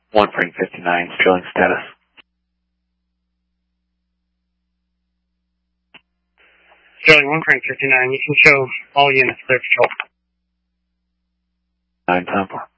1 frame 59, trailing status. Charlie 1 frame 59, you can show all units clear patrol. 9 10 4.